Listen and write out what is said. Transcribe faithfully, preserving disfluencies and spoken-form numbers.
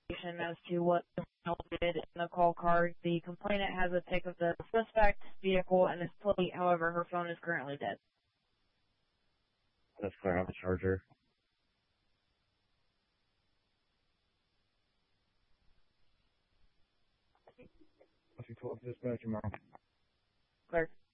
information as to what the criminal did in the call card. The complainant has a pic of the suspect vehicle and his plate. However, her phone is currently dead. That's clear. I have a charger. If you pull up dispatch, your mom. Clear.